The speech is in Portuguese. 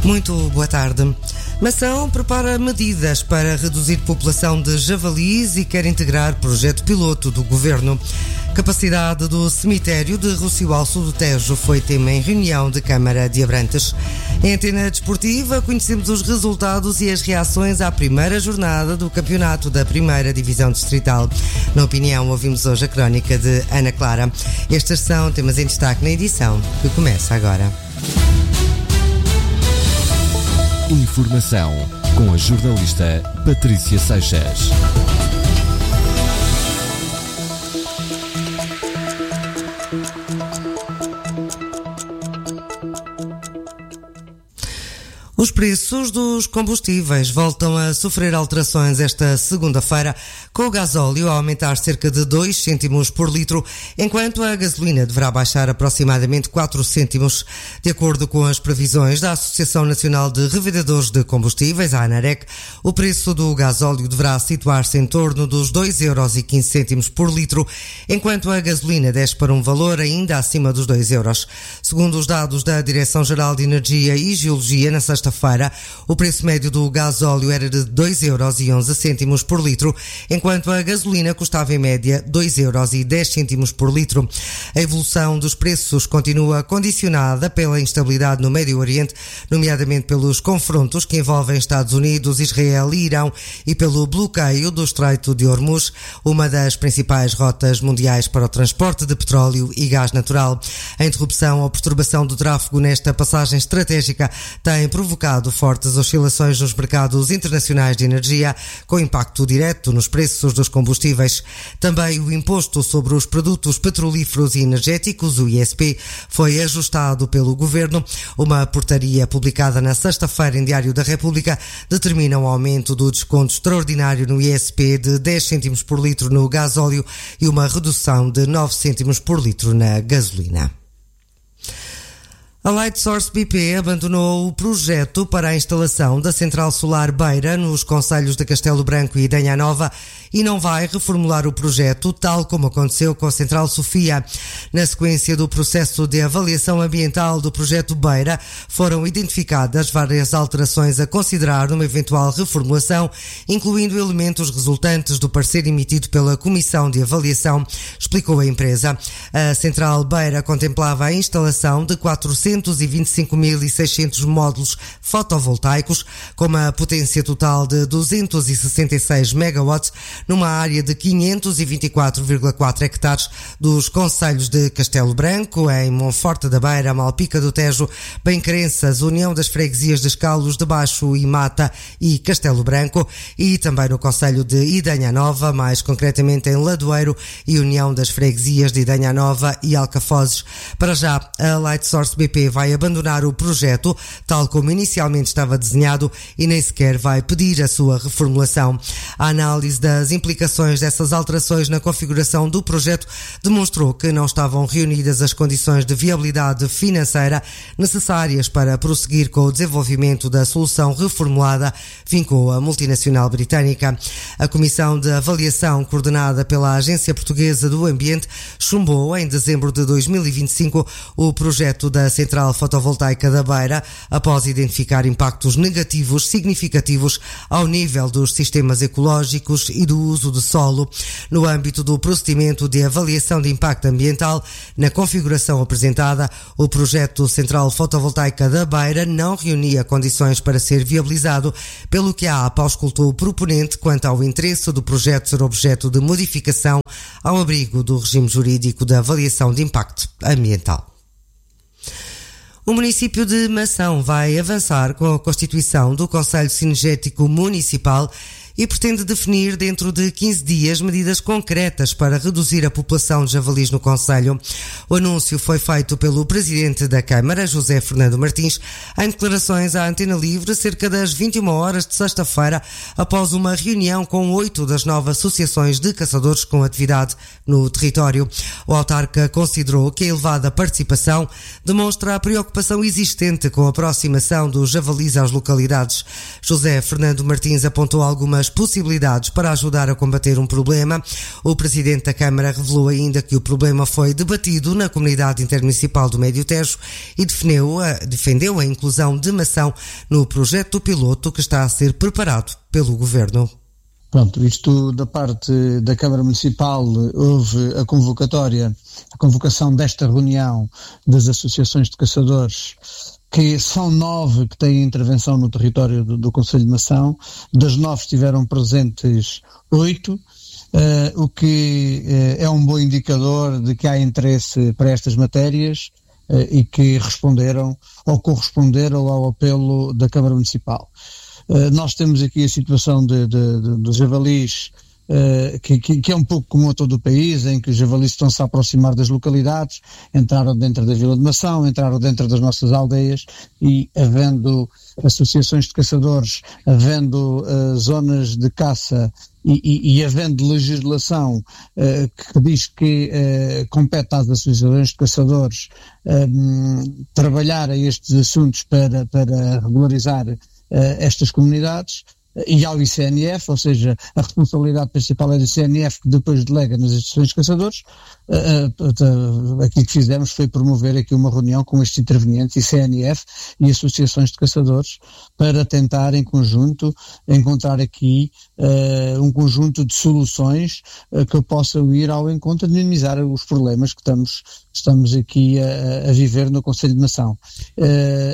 Muito boa tarde. Mação prepara medidas para reduzir população de javalis e quer integrar projeto piloto do Governo. Capacidade do cemitério de Rocio Alço do Tejo foi tema em reunião de Câmara de Abrantes. Em antena desportiva, conhecemos os resultados e as reações à primeira jornada do campeonato da primeira divisão distrital. Na opinião, ouvimos hoje a crónica de Ana Clara. Estes são temas em destaque na edição que começa agora. Informação com a jornalista Patrícia Seixas. Os preços dos combustíveis voltam a sofrer alterações esta segunda-feira, com o gasóleo a aumentar cerca de 2 cêntimos por litro, enquanto a gasolina deverá baixar aproximadamente 4 cêntimos. De acordo com as previsões da Associação Nacional de Revendedores de Combustíveis, a ANAREC, o preço do gasóleo deverá situar-se em torno dos 2,15 € por litro, enquanto a gasolina desce para um valor ainda acima dos 2 euros. Segundo os dados da Direção-Geral de Energia e Geologia, na sexta-feira, o preço médio do gasóleo era de 2,11 € por litro, enquanto a gasolina custava em média 2,10 € por litro. A evolução dos preços continua condicionada pela instabilidade no Médio Oriente, nomeadamente pelos confrontos que envolvem Estados Unidos, Israel e Irão e pelo bloqueio do Estreito de Hormuz, uma das principais rotas mundiais para o transporte de petróleo e gás natural. A interrupção ou perturbação do tráfego nesta passagem estratégica tem provocado fortes oscilações nos mercados internacionais de energia, com impacto direto nos preços dos combustíveis. Também o imposto sobre os produtos petrolíferos e energéticos, o ISP, foi ajustado pelo Governo. Uma portaria publicada na sexta-feira em Diário da República determina um aumento do desconto extraordinário no ISP de 10 cêntimos por litro no gasóleo e uma redução de 9 cêntimos por litro na gasolina. A Lightsource BP abandonou o projeto para a instalação da central solar Beira nos concelhos de Castelo Branco e Idanha Nova e não vai reformular o projeto, tal como aconteceu com a central Sofia. Na sequência do processo de avaliação ambiental do projeto Beira, foram identificadas várias alterações a considerar numa eventual reformulação, incluindo elementos resultantes do parecer emitido pela Comissão de Avaliação, explicou a empresa. A central Beira contemplava a instalação de 425.600 módulos fotovoltaicos, com uma potência total de 266 megawatts, numa área de 524,4 hectares dos concelhos de Castelo Branco, em Monforte da Beira, Malpica do Tejo, Bem-Crenças, União das Freguesias de Escalos de Baixo e Mata e Castelo Branco, e também no concelho de Idanha Nova, mais concretamente em Ladoeiro, e União das Freguesias de Idanha Nova e Alcafozes. Para já, a Lightsource BP vai abandonar o projeto, tal como inicialmente estava desenhado, e nem sequer vai pedir a sua reformulação. A análise das implicações dessas alterações na configuração do projeto demonstrou que não estavam reunidas as condições de viabilidade financeira necessárias para prosseguir com o desenvolvimento da solução reformulada, vincou a multinacional britânica. A Comissão de Avaliação, coordenada pela Agência Portuguesa do Ambiente, chumbou em dezembro de 2025 o projeto da central fotovoltaica da Beira, após identificar impactos negativos significativos ao nível dos sistemas ecológicos e do uso de solo. No âmbito do procedimento de avaliação de impacto ambiental, na configuração apresentada, o projeto central fotovoltaica da Beira não reunia condições para ser viabilizado, pelo que a APA auscultou o proponente quanto ao interesse do projeto ser objeto de modificação ao abrigo do regime jurídico da avaliação de impacto ambiental. O município de Mação vai avançar com a constituição do Conselho Cinegético Municipal e pretende definir dentro de 15 dias medidas concretas para reduzir a população de javalis no concelho. O anúncio foi feito pelo presidente da Câmara, José Fernando Martins, em declarações à Antena Livre cerca das 21 horas de sexta-feira, após uma reunião com 8 das 9 associações de caçadores com atividade no território. O autarca considerou que a elevada participação demonstra a preocupação existente com a aproximação dos javalis às localidades. José Fernando Martins apontou algumas as possibilidades para ajudar a combater um problema. O Presidente da Câmara revelou ainda que o problema foi debatido na Comunidade Intermunicipal do Médio Tejo e defendeu a inclusão de maçã no projeto piloto que está a ser preparado pelo Governo. Pronto, isto da parte da Câmara Municipal, houve a convocação desta reunião das associações de caçadores, que são 9 que têm intervenção no território do Concelho de Mação. Das 9 estiveram presentes 8, o que é um bom indicador de que há interesse para estas matérias e que responderam ou corresponderam ao apelo da Câmara Municipal. Nós temos aqui a situação dos javalis, que é um pouco comum a todo o país, em que os javalis estão-se a aproximar das localidades, entraram dentro da Vila de Mação, entraram dentro das nossas aldeias e, havendo associações de caçadores, havendo zonas de caça e havendo legislação que diz que compete às associações de caçadores trabalhar a estes assuntos para regularizar estas comunidades, e ao ICNF, ou seja, a responsabilidade principal é do ICNF, que depois delega nas instituições de caçadores. Aquilo que fizemos foi promover aqui uma reunião com estes intervenientes, ICNF e associações de caçadores, para tentar em conjunto encontrar aqui um conjunto de soluções que possam ir ao encontro de minimizar os problemas que estamos aqui a viver no Concelho de Mação.